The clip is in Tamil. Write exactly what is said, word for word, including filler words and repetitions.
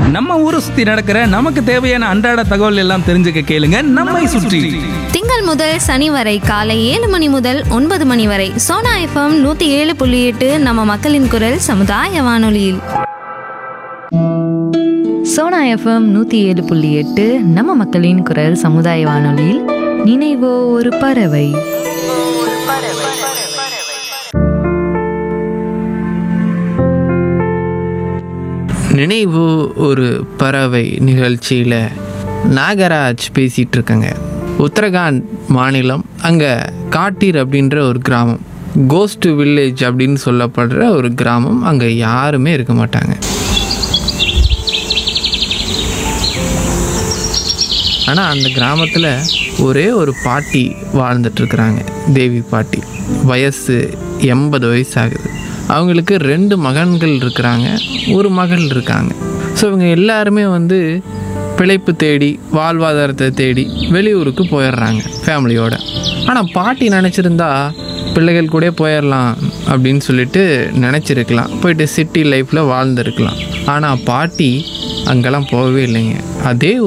நம்ம ஊரை சுத்தி நடக்கிற நமக்கு தேவையான அன்றாட தகவல் எல்லாம் தெரிஞ்சுக்க கேளுங்க நம்மை சுற்றி. திங்கள் முதல் சனி வரை காலை ஏழு மணி முதல் ஒன்பது மணி வரை சோனா எஃப்எம் நூத்தி ஏழு புள்ளி எட்டு நம்ம மக்களின் குரல் சமுதாய வானொலியில். சோனா எஃப்எம் நூற்றி ஏழு புள்ளி எட்டு நம்ம மக்களின் குரல் சமுதாய வானொலியில் நினைவோ ஒரு பறவை. நினைவு ஒரு பறவை நிகழ்ச்சியில் நாகராஜ் பேசிகிட்டு இருக்கேங்க. உத்தரகாண்ட் மாநிலம், அங்கே காட்டீர் அப்படின்ற ஒரு கிராமம், கோஸ்ட் வில்லேஜ் அப்படின்னு சொல்லப்படுற ஒரு கிராமம். அங்கே யாருமே இருக்க மாட்டாங்க. ஆனால் அந்த கிராமத்தில் ஒரே ஒரு பாட்டி வாழ்ந்துட்டுருக்குறாங்க, தேவி பாட்டி. வயசு எண்பது வயசு ஆகுது. அவங்களுக்கு ரெண்டு மகன்கள் இருக்கிறாங்க, ஒரு மகள் இருக்காங்க. ஸோ இவங்க எல்லாருமே வந்து பிழைப்பு தேடி வாழ்வாதாரத்தை தேடி வெளியூருக்கு போயிடுறாங்க ஃபேமிலியோட. ஆனால் பாட்டி நினச்சிருந்தா பிள்ளைகள் கூட போயிடலாம் அப்படின்னு சொல்லிட்டு நினச்சிருக்கலாம், போயிட்டு சிட்டி லைஃப்பில் வாழ்ந்துருக்கலாம். ஆனால் பாட்டி அங்கெல்லாம் போகவே இல்லைங்க. அதே